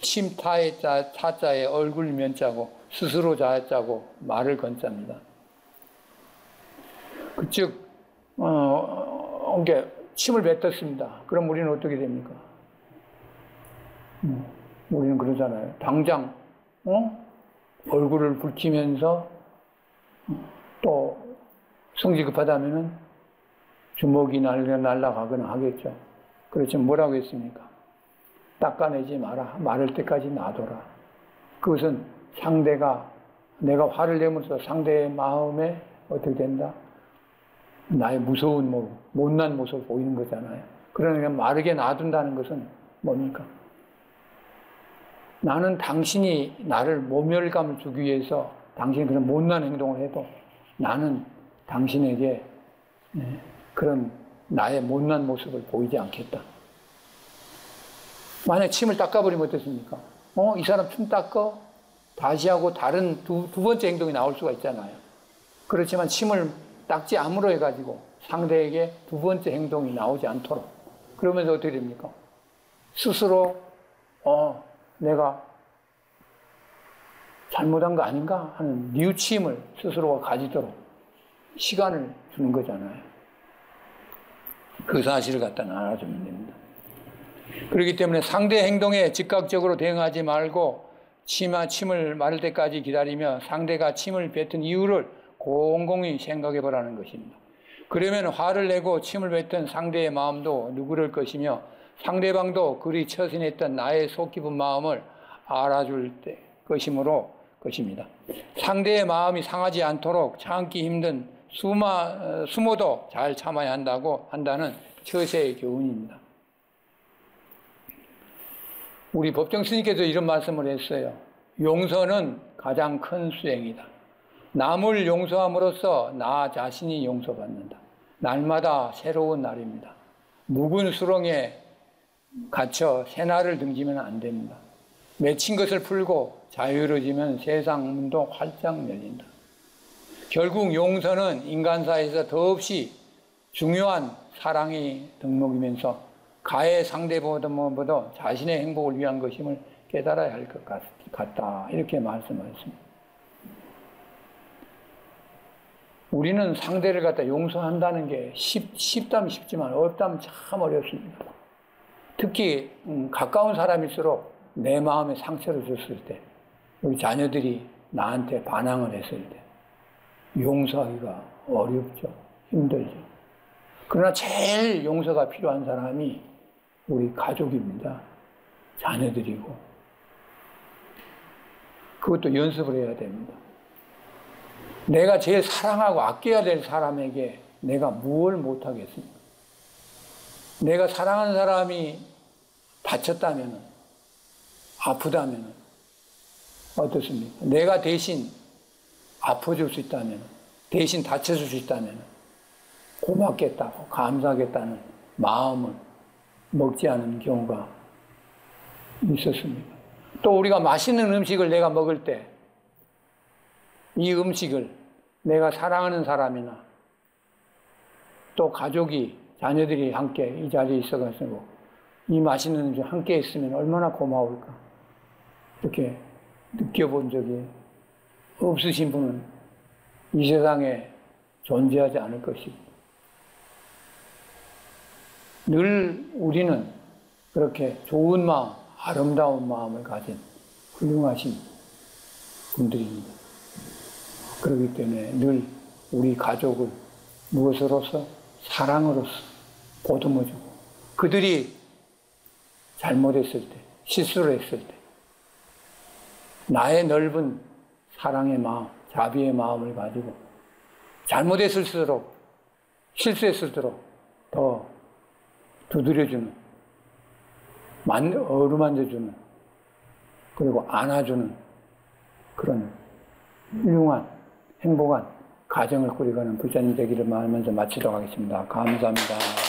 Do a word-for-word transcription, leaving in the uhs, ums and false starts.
침 타에 자, 타자에 얼굴 면자고 스스로 자자고 말을 건자입니다. 그 즉, 어, 이게 침을 뱉었습니다. 그럼 우리는 어떻게 됩니까? 음, 우리는 그러잖아요. 당장, 어? 얼굴을 붉히면서 또 성질 급하다면은 주먹이 날려 날아가거나 하겠죠. 그렇지만 뭐라고 했습니까? 닦아내지 마라. 마를 때까지 놔둬라. 그것은 상대가, 내가 화를 내면서 상대의 마음에 어떻게 된다? 나의 무서운 모습, 못난 모습을 보이는 거잖아요. 그러니까 마르게 놔둔다는 것은 뭡니까? 나는 당신이 나를 모멸감을 주기 위해서 당신이 그런 못난 행동을 해도 나는 당신에게 그런 나의 못난 모습을 보이지 않겠다. 만약 침을 닦아버리면 어떻습니까? 어, 이 사람 침 닦어? 다시 하고 다른 두, 두 번째 행동이 나올 수가 있잖아요. 그렇지만 침을 닦지 않으로 해가지고 상대에게 두 번째 행동이 나오지 않도록. 그러면서 어떻게 됩니까? 스스로, 어, 내가 잘못한 거 아닌가 하는 뉘우침을 스스로가 가지도록 시간을 주는 거잖아요. 그 사실을 갖다 알아주면 됩니다. 그렇기 때문에 상대 행동에 즉각적으로 대응하지 말고 치마 침을 마를 때까지 기다리며 상대가 침을 뱉은 이유를 곰곰이 생각해 보라는 것입니다. 그러면 화를 내고 침을 뱉은 상대의 마음도 누그럴 것이며 상대방도 그리 처신했던 나의 속 깊은 마음을 알아줄 때 것이므로 것입니다. 상대의 마음이 상하지 않도록 참기 힘든 수마, 수모도 잘 참아야 한다고 한다는 처세의 교훈입니다. 우리 법정 스님께서 이런 말씀을 했어요. 용서는 가장 큰 수행이다. 남을 용서함으로써 나 자신이 용서받는다. 날마다 새로운 날입니다. 묵은 수렁에 갇혀 새날을 등지면 안 됩니다. 맺힌 것을 풀고 자유로워지면 세상 문도 활짝 열린다. 결국 용서는 인간사에서 더없이 중요한 사랑의 덕목이면서 가해 상대보다 자신의 행복을 위한 것임을 깨달아야 할 것 같다. 이렇게 말씀하셨습니다. 우리는 상대를 갖다 용서한다는 게 쉽, 쉽다면 쉽지만 어렵다면 참 어렵습니다. 특히 음, 가까운 사람일수록 내 마음에 상처를 줬을 때, 우리 자녀들이 나한테 반항을 했을 때 용서하기가 어렵죠. 힘들죠. 그러나 제일 용서가 필요한 사람이 우리 가족입니다. 자녀들이고. 그것도 연습을 해야 됩니다. 내가 제일 사랑하고 아껴야 될 사람에게 내가 무엇을 못하겠습니까? 내가 사랑하는 사람이 다쳤다면, 아프다면 어떻습니까? 내가 대신 아파줄 수 있다면, 대신 다쳐줄 수 있다면 고맙겠다고, 감사하겠다는 마음을 먹지 않은 경우가 있었습니다. 또 우리가 맛있는 음식을 내가 먹을 때 이 음식을 내가 사랑하는 사람이나 또 가족이, 자녀들이 함께 이 자리에 있어가지고 이 맛있는 음식 함께 있으면 얼마나 고마울까. 이렇게 느껴본 적이 없으신 분은 이 세상에 존재하지 않을 것입니다. 늘 우리는 그렇게 좋은 마음, 아름다운 마음을 가진 훌륭하신 분들입니다. 그렇기 때문에 늘 우리 가족을 무엇으로서? 사랑으로서 보듬어주고, 그들이 잘못했을 때, 실수를 했을 때 나의 넓은 사랑의 마음, 자비의 마음을 가지고 잘못했을수록, 실수했을수록 더 두드려주는, 어루만져주는, 그리고 안아주는 그런 훌륭한, 행복한 가정을 꾸려가는 부처님 되기를 말하면서 마치도록 하겠습니다. 감사합니다.